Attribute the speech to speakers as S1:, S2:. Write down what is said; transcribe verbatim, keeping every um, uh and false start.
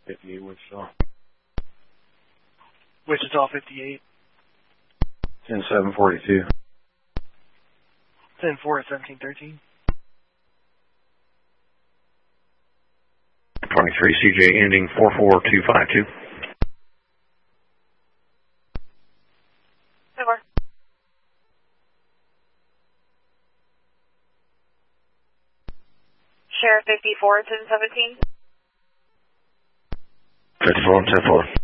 S1: fifty-eight Wichita.
S2: Wichita fifty-eight.
S1: ten seven forty-two.
S2: ten four seventeen thirteen.
S1: twenty-three C J ending four four two five two.
S3: Over. Sheriff fifty-four ten seventeen.
S1: fifty-four ten four.